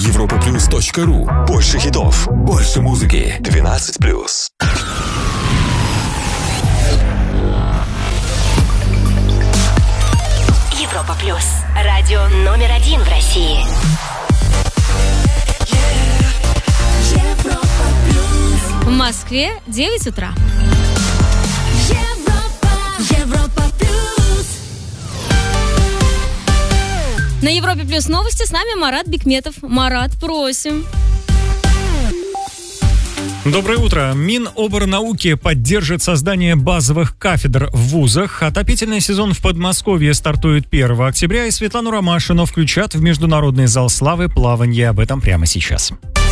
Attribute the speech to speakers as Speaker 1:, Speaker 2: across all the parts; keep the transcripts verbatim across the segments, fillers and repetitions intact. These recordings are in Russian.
Speaker 1: европа плюс точка ру. Больше хитов, больше музыки. двенадцать плюс.
Speaker 2: Европа плюс. Радио номер один в России.
Speaker 3: В Москве девять утра.
Speaker 2: Европа плюс.
Speaker 3: На Европе плюс новости с нами Марат Бикметов. Марат, просим.
Speaker 4: Доброе утро. Миноборнауки поддержит создание базовых кафедр в вузах. Отопительный сезон в Подмосковье стартует первого октября, и Светлану Ромашину включат в Международный зал славы плавания. Об этом прямо сейчас.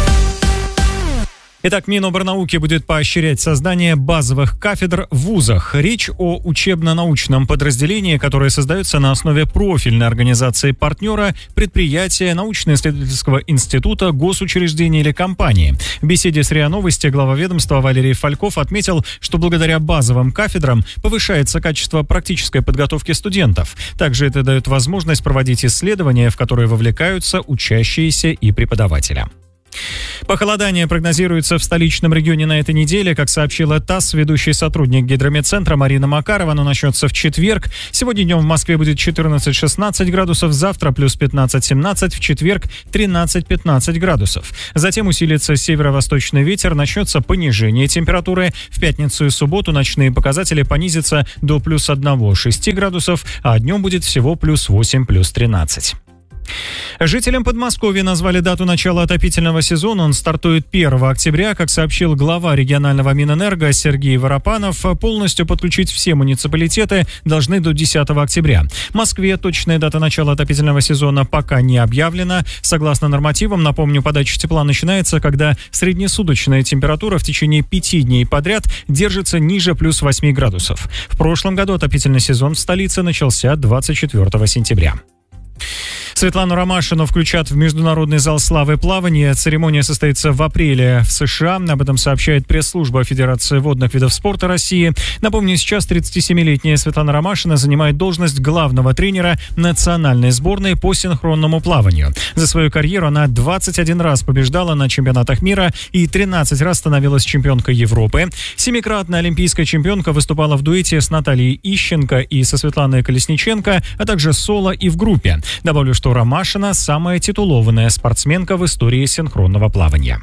Speaker 4: Итак, Миноборнауки будет поощрять создание базовых кафедр в вузах. Речь о учебно-научном подразделении, которое создается на основе профильной организации партнера, предприятия, научно-исследовательского института, госучреждения или компании. В беседе с РИА Новости глава ведомства Валерий Фальков отметил, что благодаря базовым кафедрам повышается качество практической подготовки студентов. Также это дает возможность проводить исследования, в которые вовлекаются учащиеся и преподаватели. Похолодание прогнозируется в столичном регионе на этой неделе. Как сообщила ТАСС, ведущий сотрудник Гидрометцентра Марина Макарова, оно начнется в четверг. Сегодня днем в Москве будет четырнадцать-шестнадцать градусов, завтра плюс пятнадцать-семнадцать, в четверг тринадцать-пятнадцать градусов. Затем усилится северо-восточный ветер, начнется понижение температуры. В пятницу и субботу ночные показатели понизятся до плюс один-шесть градусов, а днем будет всего плюс восемь, плюс тринадцать. Жителям Подмосковья назвали дату начала отопительного сезона. Он стартует первого октября. Как сообщил глава регионального Минэнерго Сергей Воропанов, полностью подключить все муниципалитеты должны до десятого октября. В Москве точная дата начала отопительного сезона пока не объявлена. Согласно нормативам, напомню, подача тепла начинается, когда среднесуточная температура в течение пяти дней подряд держится ниже плюс восьми градусов. В прошлом году отопительный сезон в столице начался двадцать четвёртого сентября. Светлану Ромашину включат в Международный зал славы плавания. Церемония состоится в апреле в США. Об этом сообщает пресс-служба Федерации водных видов спорта России. Напомню, сейчас тридцатисемилетняя Светлана Ромашина занимает должность главного тренера национальной сборной по синхронному плаванию. За свою карьеру она двадцать один раз побеждала на чемпионатах мира и тринадцать раз становилась чемпионкой Европы. Семикратная олимпийская чемпионка выступала в дуэте с Натальей Ищенко и со Светланой Колесниченко, а также соло и в группе. Добавлю, что Ромашина – самая титулованная спортсменка в истории синхронного плавания.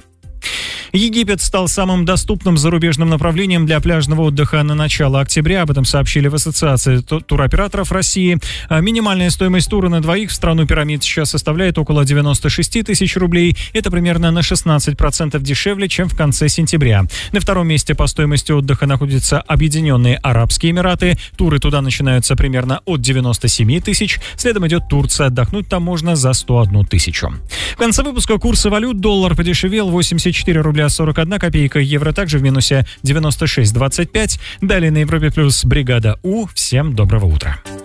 Speaker 4: Египет стал самым доступным зарубежным направлением для пляжного отдыха на начало октября. Об этом сообщили в Ассоциации туроператоров России. Минимальная стоимость тура на двоих в страну пирамид сейчас составляет около девяносто шесть тысяч рублей. Это примерно на шестнадцать процентов дешевле, чем в конце сентября. На втором месте по стоимости отдыха находятся Объединенные Арабские Эмираты. Туры туда начинаются примерно от девяноста семи тысяч. Следом идет Турция. Отдохнуть там можно за сто одну тысячу. В конце выпуска курсы валют. Доллар подешевел восемьдесят четыре рубля сорок одна копейка, евро также в минусе девяносто шесть двадцать пять. Далее на Европе плюс бригада У. Всем доброго утра.